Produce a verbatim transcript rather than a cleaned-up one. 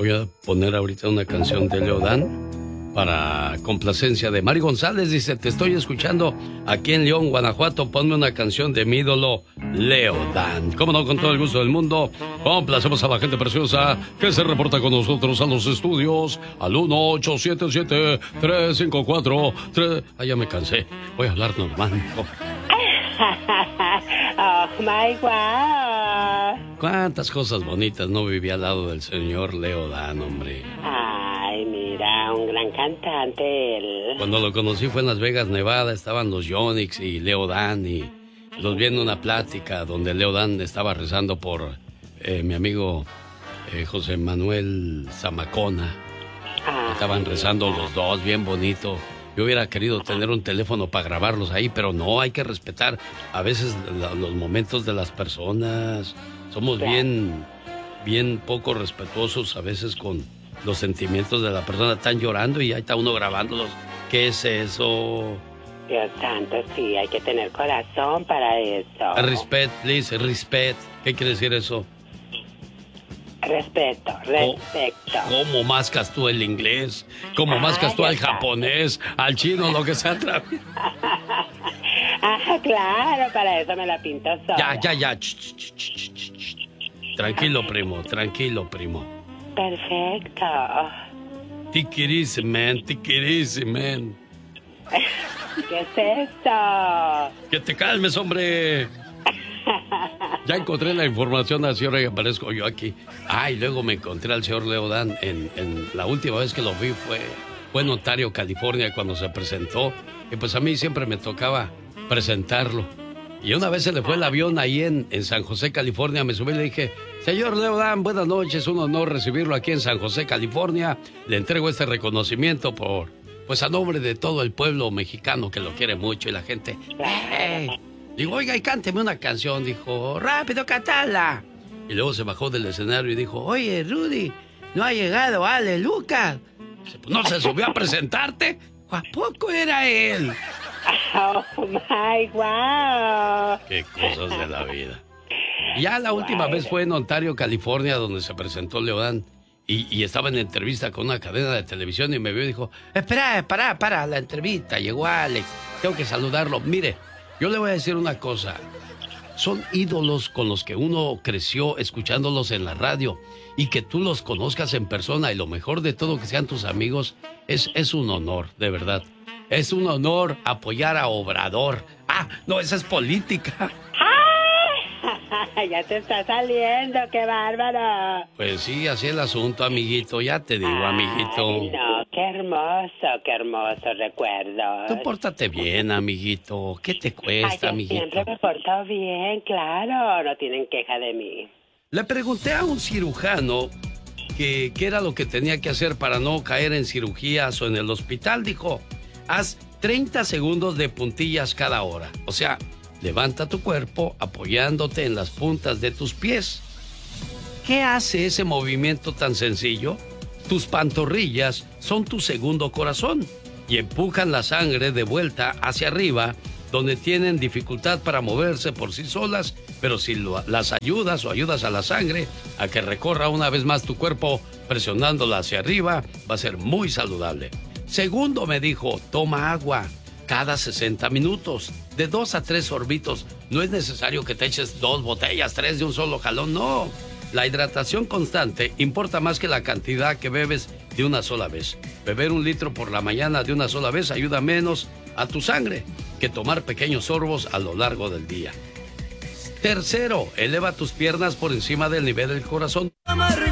Voy a poner ahorita una canción de Leodán para complacencia de Mari González. Dice, te estoy escuchando aquí en León, Guanajuato. Ponme una canción de mi ídolo, Leodán. Cómo no, con todo el gusto del mundo. Complacemos a la gente preciosa que se reporta con nosotros a los estudios al uno ocho siete siete, tres cinco cuatro, tres... Ah, ya me cansé. Voy a hablar normal. Oh, my God. Cuántas cosas bonitas no viví al lado del señor Leodán, hombre. Ay, mira, un gran cantante él. Cuando lo conocí fue en Las Vegas, Nevada. Estaban los Yonix y Leodán y los vi en una plática donde Leodán estaba rezando por eh, mi amigo eh, José Manuel Zamacona. Ay. Estaban rezando los dos, bien bonito. Yo hubiera querido tener un teléfono para grabarlos ahí, pero no, hay que respetar a veces la, los momentos de las personas. Somos bien, bien poco respetuosos a veces con los sentimientos de la persona. Están llorando y ahí está uno grabándolos. ¿Qué es eso? Dios santo, sí, hay que tener corazón para eso. Respect, please, respect. ¿Qué quiere decir eso? Respeto, respeto. ¿Cómo mascas tú el inglés? ¿Cómo mascas tú al japonés, al chino, lo que sea? Ah, claro, para eso me la pinto sola. Ya, ya, ya. Ch, ch, ch, ch, ch, ch. Tranquilo, primo, tranquilo, primo. Perfecto. Take it easy, man, take it easy, man. ¿Qué es eso? Que te calmes, hombre. Ya encontré la información así, ahora que aparezco yo aquí. Ah, y luego me encontré al señor Leodán en, en la última vez que lo vi fue, fue en Ontario, California, cuando se presentó. Y pues a mí siempre me tocaba presentarlo. Y una vez se le fue el avión ahí en, en San José, California. Me subí y le dije, señor Leodán, buenas noches, un honor recibirlo aquí en San José, California. Le entrego este reconocimiento por, pues a nombre de todo el pueblo mexicano que lo quiere mucho y la gente... ¡Hey! Digo, oiga, y cánteme una canción. Dijo, rápido, cantala. Y luego se bajó del escenario y dijo, oye, Rudy, no ha llegado Ale Lucas. Dice, pues no se subió a presentarte. ¿A poco era él? Oh, my wow. Qué cosas de la vida. Y ya la última vez fue en Ontario, California, donde se presentó Leodán. Y, y estaba en entrevista con una cadena de televisión y me vio y dijo, espera, para, para la entrevista. Llegó Alex, tengo que saludarlo. Mire, yo le voy a decir una cosa. Son ídolos con los que uno creció escuchándolos en la radio y que tú los conozcas en persona y lo mejor de todo que sean tus amigos es, es un honor, de verdad. Es un honor apoyar a Obrador. Ah, no, esa es política. Ya te está saliendo, qué bárbaro. Pues sí, así es el asunto, amiguito. Ya te digo, amiguito. Ay, no, qué hermoso, qué hermoso recuerdo. Tú pórtate bien, amiguito. ¿Qué te cuesta, Ay, amiguito? Siempre me porto bien, claro. No tienen queja de mí. Le pregunté a un cirujano que qué era lo que tenía que hacer para no caer en cirugías o en el hospital. Dijo, haz treinta segundos de puntillas cada hora. O sea, levanta tu cuerpo apoyándote en las puntas de tus pies. ¿Qué hace ese movimiento tan sencillo? Tus pantorrillas son tu segundo corazón y empujan la sangre de vuelta hacia arriba, donde tienen dificultad para moverse por sí solas, pero si lo, las ayudas o ayudas a la sangre a que recorra una vez más tu cuerpo presionándola hacia arriba, va a ser muy saludable. Segundo, me dijo, toma agua cada sesenta minutos, de dos a tres sorbitos. No es necesario que te eches dos botellas, tres de un solo jalón, no. La hidratación constante importa más que la cantidad que bebes de una sola vez. Beber un litro por la mañana de una sola vez ayuda menos a tu sangre que tomar pequeños sorbos a lo largo del día. Tercero, eleva tus piernas por encima del nivel del corazón.